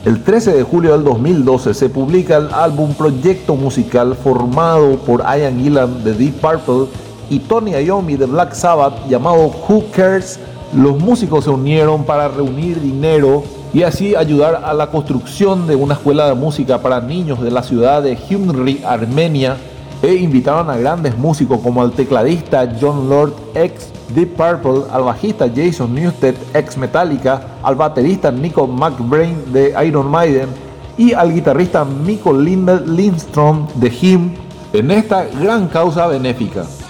El 13 de julio del 2012 se publica el álbum Proyecto Musical formado por Ian Gillan de Deep Purple y Tony Iommi de Black Sabbath llamado Who Cares. Los músicos se unieron para reunir dinero y así ayudar a la construcción de una escuela de música para niños de la ciudad de Gyumri, Armenia, e invitaron a grandes músicos como al tecladista Jon Lord ex Deep Purple, al bajista Jason Newsted ex Metallica, al baterista Nico McBrain de Iron Maiden y al guitarrista Mikko Lindström de Him en esta gran causa benéfica.